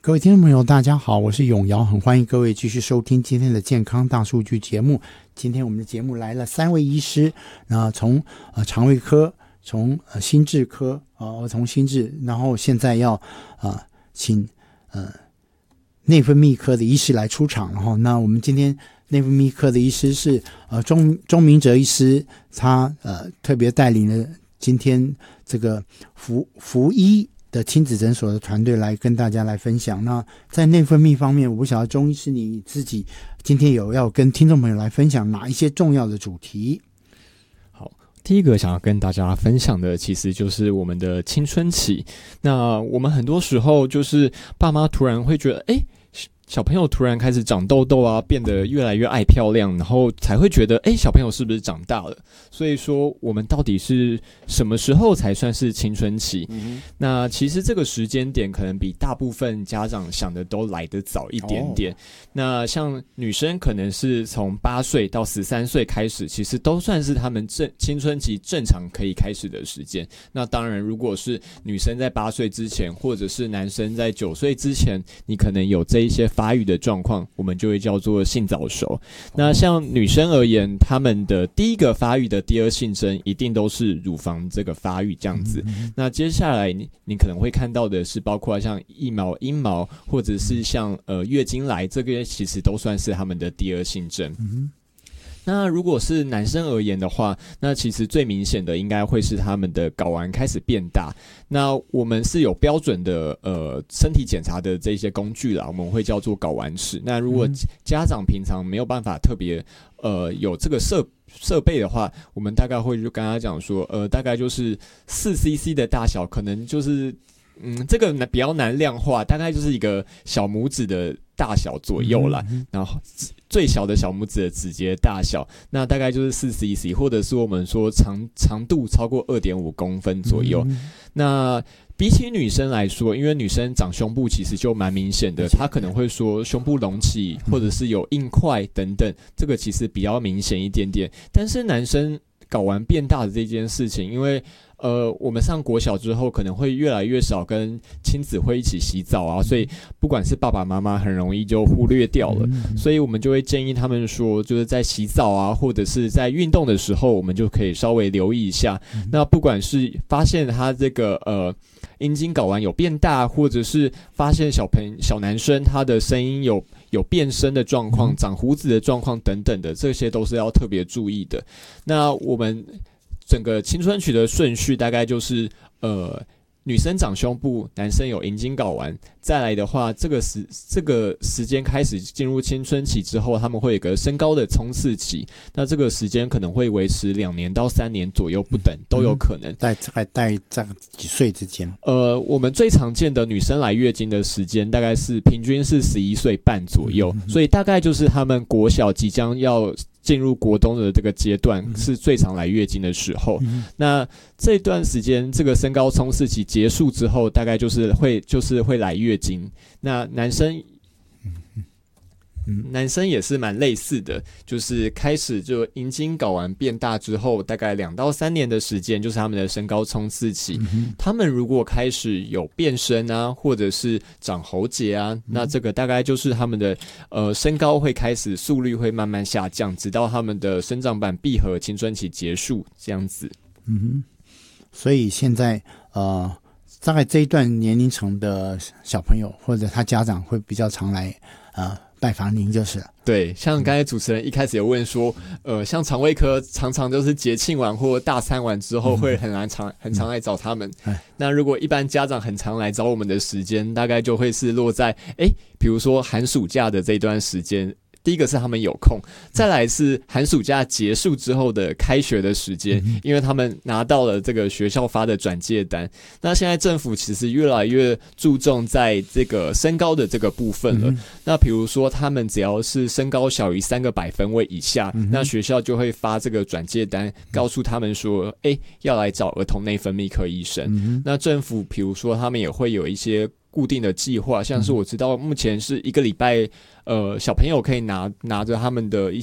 各位听众朋友大家好，我是永尧，很欢迎各位继续收听今天的健康大数据节目。今天我们的节目来了3位医师，从肠胃科，从心智科，从心智，然后现在要请内分泌科的医师来出场。然后那我们今天内分泌科的医师是钟明哲医师，他特别带领了今天这个福医的亲子诊所的团队来跟大家来分享。那在内分泌方面，我不晓得钟医师你自己今天有要跟听众朋友来分享哪一些重要的主题？ 好，第一个想要跟大家分享的其实就是我们的青春期。那我们很多时候就是爸妈突然会觉得小朋友突然开始长痘痘啊，变得越来越爱漂亮，然后才会觉得小朋友是不是长大了。所以说我们到底是什么时候才算是青春期？那其实这个时间点可能比大部分家长想的都来得早一点点。那像女生可能是从8岁到13岁开始，其实都算是他们青春期正常可以开始的时间。那当然如果是女生在8岁之前，或者是男生在9岁之前，你可能有这一些发育的状况，我们就会叫做性早熟。那像女生而言，他们的第一个发育的第二性征一定都是乳房这个发育这样子。那接下来你可能会看到的是包括像腋毛、阴毛，或者是像月经来，这个其实都算是他们的第二性征。那如果是男生而言的话，那其实最明显的应该会是他们的睾丸开始变大。那我们是有标准的身体检查的这些工具啦，我们会叫做睾丸尺。那如果家长平常没有办法特别有这个设备的话，我们大概会就跟他讲说大概就是4cc 的大小，可能就是这个比较难量化，大概就是一个小拇指的大小左右啦。然后最小的小拇指的指节大小，那大概就是4cc， 或者是我们说长度超过 2.5 公分左右。那比起女生来说，因为女生长胸部其实就蛮明显的，她可能会说胸部隆起，或者是有硬块等等，这个其实比较明显一点点。但是男生睾丸变大的这件事情，因为我们上国小之后可能会越来越少跟亲子会一起洗澡啊，所以不管是爸爸妈妈很容易就忽略掉了。所以我们就会建议他们说，就是在洗澡啊，或者是在运动的时候，我们就可以稍微留意一下。那不管是发现他这个阴茎睾丸有变大，或者是发现小男生他的声音有变声的状况、长胡子的状况等等的，这些都是要特别注意的。那我们整个青春期的顺序大概就是女生长胸部，男生有阴茎睾丸。再来的话，这个时间开始进入青春期之后，他们会有一个身高的冲刺期。那这个时间可能会维持2年到3年左右不等，都有可能。 大概几岁之间？ 我们最常见的女生来月经的时间大概是平均是11岁半左右，所以大概就是他们国小即将要进入国中的这个阶段是最常来月经的时候。那这段时间这个身高冲刺期结束之后，大概就是会来月经。那男生也是蛮类似的，就是开始就阴茎睾丸变大之后，大概2到3年的时间就是他们的身高冲刺期。他们如果开始有变声啊，或者是长喉结啊，那这个大概就是他们的身高会开始速率会慢慢下降，直到他们的生长板闭合青春期结束这样子。 所以现在大概这一段年龄层的小朋友或者他家长会比较常来拜访您就是了。 对，像刚才主持人一开始有问说像肠胃科常常就是节庆完或大餐完之后会很常来找他们。那如果一般家长很常来找我们的时间，大概就会是落在比如说寒暑假的这段时间。第一个是他们有空，再来是寒暑假结束之后的开学的时间，因为他们拿到了这个学校发的转介单。那现在政府其实越来越注重在这个身高的这个部分了。那比如说他们只要是身高小于3个百分位以下，那学校就会发这个转介单，告诉他们说要来找儿童内分泌科医生。那政府比如说他们也会有一些固定的计划，像是我知道目前是1个礼拜小朋友可以拿着他们的一